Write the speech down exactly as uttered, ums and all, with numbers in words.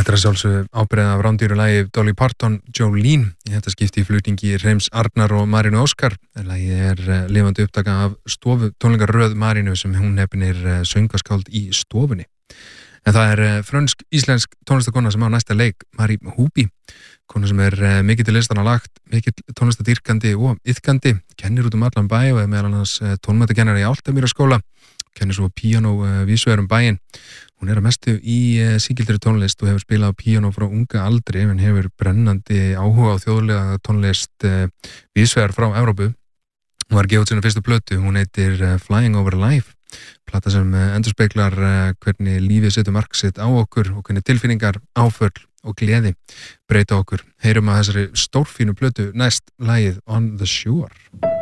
Þetta er að sjálfsögðu ábreiða af rándýru lagi Dolly Parton, Jolene. Í þetta skipti í flutningi Reims Arnar og Marínu Óskar. Lagið er lifandi upptaka af stofu tónleikaröð Marínu sem hún nefnir söngaskáld í stofunni. En það er frönsk-íslensk tónlistakona sem á næsta leik, Marie Hubi. Kona sem er mikið til listana lagt, mikið tónlistadýrkandi og iðkandi, kennir út um allan bæ og er meðal annars tónmættakennari í Álftamýraskóla, kennir svo píanó víðsvegar um bæinn. Hún er að mestu í sígildri tónlist og hefur spilað á píanó frá unga aldri en hefur brennandi áhuga á þjóðlega tónlist víðsvegar frá Evrópu. Hún var að gefa út sína fyrstu plötu, hún heitir Flying Over Life, plata sem endurspeglar hvernig lífið setur mark sitt á okkur og hvernig tilfinningar, áföll og gleði breyta okkur. Heyrum að þessari stórfínu plötu næst lagið On the Shore.